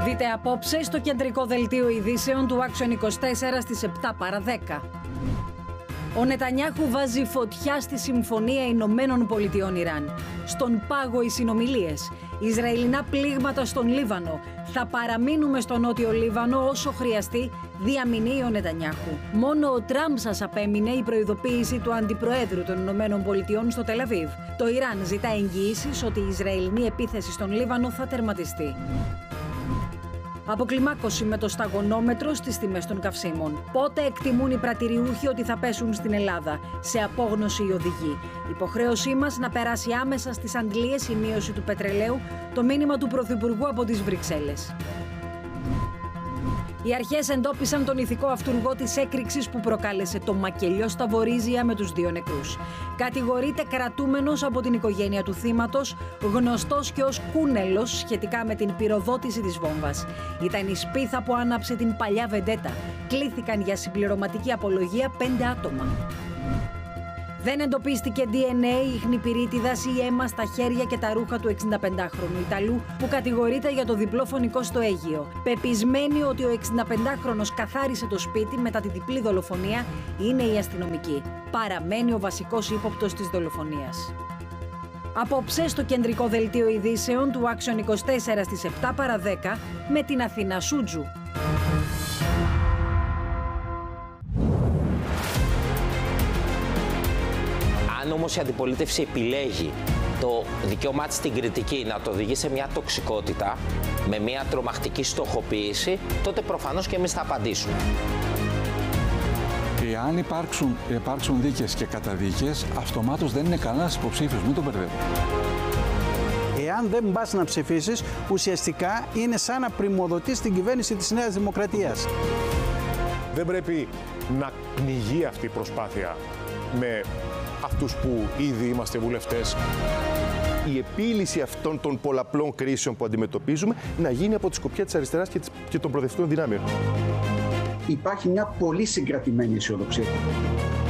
Δείτε απόψε στο κεντρικό δελτίο ειδήσεων του Action 24 στις 7 παρά 10. Ο Νετανιάχου βάζει φωτιά στη Συμφωνία Ηνωμένων Πολιτειών Ιράν. Στον πάγο οι συνομιλίες. Ισραηλινά πλήγματα στον Λίβανο. Θα παραμείνουμε στο νότιο Λίβανο όσο χρειαστεί, διαμηνύει ο Νετανιάχου. Μόνο ο Τραμπ σας απέμεινε η προειδοποίηση του Αντιπροέδρου των Ηνωμένων Πολιτειών στο Τελαβίβ. Το Ιράν ζητά εγγυήσεις ότι η Ισραηλινή επίθεση στον Λίβανο θα τερματιστεί. Αποκλιμάκωση με το σταγονόμετρο στις τιμές των καυσίμων. Πότε εκτιμούν οι πρατηριούχοι ότι θα πέσουν στην Ελλάδα? Σε απόγνωση οι οδηγοί. Υποχρέωσή μας να περάσει άμεσα στις αντλίες η μείωση του πετρελαίου, το μήνυμα του Πρωθυπουργού από τις Βρυξέλλες. Οι αρχές εντόπισαν τον ηθικό αυτουργό της έκρηξης που προκάλεσε το μακελιό στα Βορίζια με τους 2 νεκρούς. Κατηγορείται κρατούμενος από την οικογένεια του θύματος, γνωστός και ως Κούνελος σχετικά με την πυροδότηση της βόμβας. Ήταν η σπίθα που άναψε την παλιά βεντέτα. Κλήθηκαν για συμπληρωματική απολογία 5 άτομα. Δεν εντοπίστηκε DNA, ιχνηπυρίτιδας ή αίμα στα χέρια και τα ρούχα του 65χρονου Ιταλού που κατηγορείται για το διπλό φωνικό στο Αίγυο. Πεπισμένοι ότι ο 65χρονος καθάρισε το σπίτι μετά τη διπλή δολοφονία, είναι η αστυνομική. Παραμένει ο βασικός ύποπτος της δολοφονίας. Απόψε στο κεντρικό δελτίο ειδήσεων του Action 24 στις 7 παρά 10 με την Αθήνα Σούτζου. Αν όμως η αντιπολίτευση επιλέγει το δικαίωμά της στην κριτική να το οδηγεί σε μια τοξικότητα, με μια τρομακτική στοχοποίηση, τότε προφανώς και εμείς θα απαντήσουμε. Εάν υπάρξουν δίκες και καταδίκες, αυτομάτως δεν είναι κανένας υποψήφιος, μην τον μπερδεύω. Εάν δεν πας να ψηφίσεις, ουσιαστικά είναι σαν να πριμοδοτείς την κυβέρνηση της Νέας Δημοκρατίας. Δεν πρέπει να πνιγεί αυτή η προσπάθεια με αυτούς που ήδη είμαστε βουλευτές. Η επίλυση αυτών των πολλαπλών κρίσεων που αντιμετωπίζουμε να γίνει από τη σκοπιά της αριστεράς και των προοδευτικών δυνάμεων. Υπάρχει μια πολύ συγκρατημένη αισιοδοξία.